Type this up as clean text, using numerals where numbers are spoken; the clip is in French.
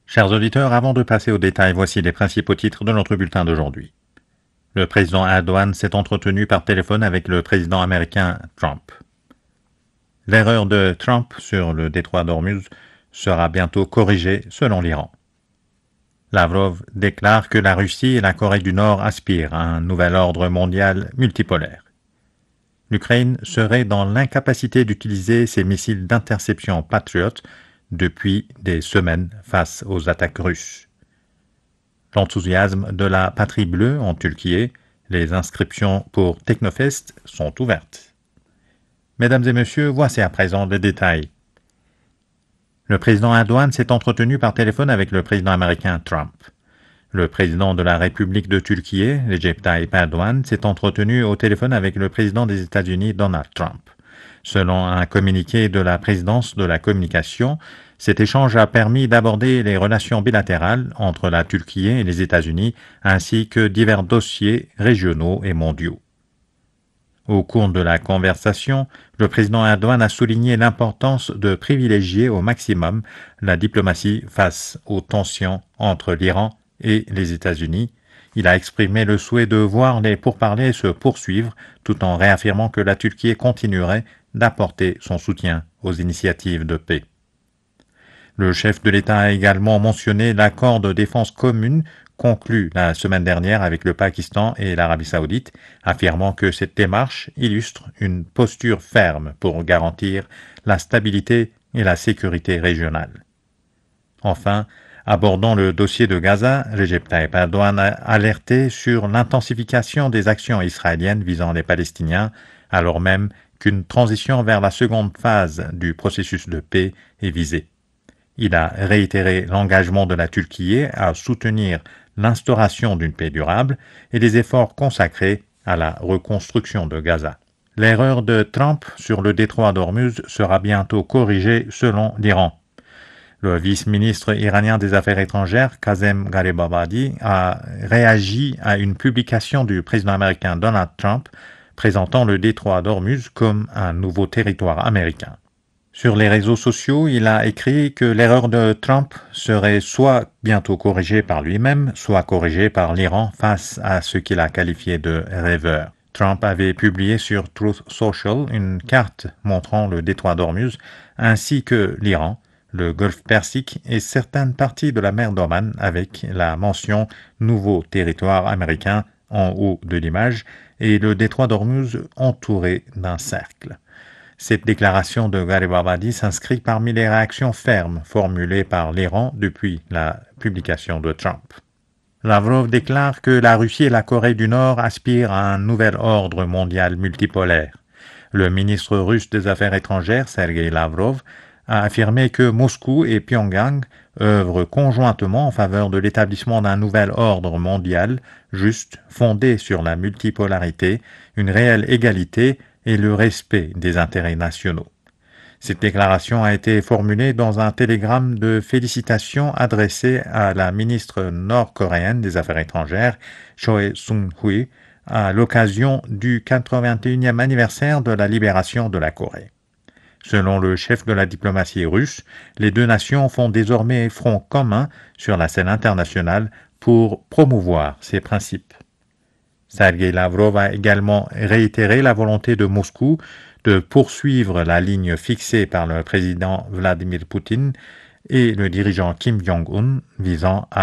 Chers auditeurs, avant de passer aux détails, voici les principaux titres de notre bulletin d'aujourd'hui. Le président Erdogan s'est entretenu par téléphone avec le président américain Trump. L'erreur de Trump sur le détroit d'Ormuz sera bientôt corrigée selon l'Iran. Lavrov déclare que la Russie et la Corée du Nord aspirent à un nouvel ordre mondial multipolaire. L'Ukraine serait dans l'incapacité d'utiliser ses missiles d'interception Patriot depuis des semaines face aux attaques russes. L'enthousiasme de la patrie bleue en Turquie, les inscriptions pour Technofest sont ouvertes. Mesdames et messieurs, voici à présent les détails. Le président Erdogan s'est entretenu par téléphone avec le président américain Trump. Le président de la République de Turquie, Recep Tayyip Erdogan, s'est entretenu au téléphone avec le président des États-Unis, Donald Trump. Selon un communiqué de la présidence de la communication, cet échange a permis d'aborder les relations bilatérales entre la Turquie et les États-Unis, ainsi que divers dossiers régionaux et mondiaux. Au cours de la conversation, le président Erdogan a souligné l'importance de privilégier au maximum la diplomatie face aux tensions entre l'Iran et les États-Unis. Il a exprimé le souhait de voir les pourparlers se poursuivre tout en réaffirmant que la Turquie continuerait d'apporter son soutien aux initiatives de paix. Le chef de l'État a également mentionné l'accord de défense commune conclu la semaine dernière avec le Pakistan et l'Arabie saoudite, affirmant que cette démarche illustre une posture ferme pour garantir la stabilité et la sécurité régionale. Enfin, abordant le dossier de Gaza, Recep Tayyip Erdogan a alerté sur l'intensification des actions israéliennes visant les Palestiniens, alors même qu'une transition vers la seconde phase du processus de paix est visée. Il a réitéré l'engagement de la Turquie à soutenir l'instauration d'une paix durable et les efforts consacrés à la reconstruction de Gaza. L'erreur de Trump sur le détroit d'Ormuz sera bientôt corrigée selon l'Iran. Le vice-ministre iranien des Affaires étrangères, Kazem Gharibabadi, a réagi à une publication du président américain Donald Trump présentant le détroit d'Ormuz comme un nouveau territoire américain. Sur les réseaux sociaux, il a écrit que l'erreur de Trump serait soit bientôt corrigée par lui-même, soit corrigée par l'Iran face à ce qu'il a qualifié de rêveur. Trump avait publié sur Truth Social une carte montrant le détroit d'Ormuz ainsi que l'Iran, le golfe Persique et certaines parties de la mer d'Oman avec la mention « Nouveau territoire américain » en haut de l'image et le détroit d'Ormuz entouré d'un cercle. Cette déclaration de Gharibabadi s'inscrit parmi les réactions fermes formulées par l'Iran depuis la publication de Trump. Lavrov déclare que la Russie et la Corée du Nord aspirent à un nouvel ordre mondial multipolaire. Le ministre russe des Affaires étrangères, Sergei Lavrov, a affirmé que Moscou et Pyongyang œuvrent conjointement en faveur de l'établissement d'un nouvel ordre mondial juste, fondé sur la multipolarité, une réelle égalité et le respect des intérêts nationaux. Cette déclaration a été formulée dans un télégramme de félicitations adressé à la ministre nord-coréenne des Affaires étrangères, Choi Sung-hui, à l'occasion du 81e anniversaire de la libération de la Corée. Selon le chef de la diplomatie russe, les deux nations font désormais front commun sur la scène internationale pour promouvoir ces principes. Sergei Lavrov a également réitéré la volonté de Moscou de poursuivre la ligne fixée par le président Vladimir Poutine et le dirigeant Kim Jong-un visant à